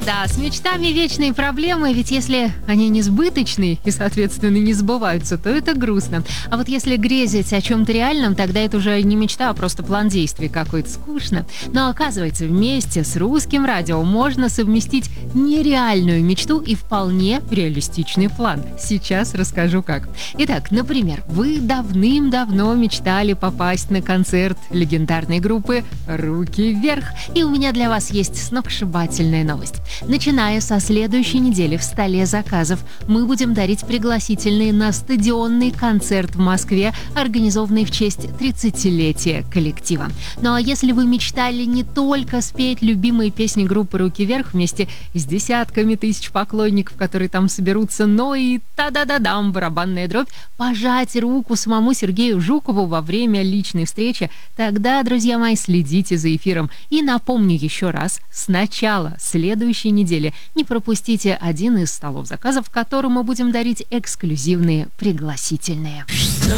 Да, с мечтами вечные проблемы, ведь если они несбыточны и, соответственно, не сбываются, то это грустно. А вот если грезить о чем-то реальном, тогда это уже не мечта, а просто план действий какой-то, скучно. Но оказывается, вместе с русским радио можно совместить нереальную мечту и вполне реалистичный план. Сейчас расскажу как. Итак, например, вы давным-давно мечтали попасть на концерт легендарной группы «Руки вверх». И у меня для вас есть сногсшибательная новость. Начиная со следующей недели в столе заказов мы будем дарить пригласительные на стадионный концерт в Москве, организованный в честь 30-летия коллектива. Ну а если вы мечтали не только спеть любимые песни группы «Руки вверх» вместе с десятками тысяч поклонников, которые там соберутся, но и та-да-да-дам, барабанная дробь, пожать руку самому Сергею Жукову во время личной встречи, тогда, друзья мои, следите за эфиром. И напомню еще раз, с начала следующей недели не пропустите один из столов заказов, которому будем дарить эксклюзивные пригласительные.